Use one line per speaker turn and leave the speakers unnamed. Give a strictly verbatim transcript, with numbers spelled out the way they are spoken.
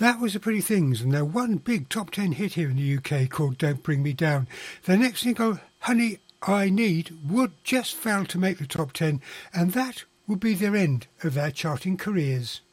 That was the Pretty Things, and their one big top ten hit here in the U K called Don't Bring Me Down. Their next single, Honey I Need, would just fail to make the top ten, and that would be their end of their charting careers.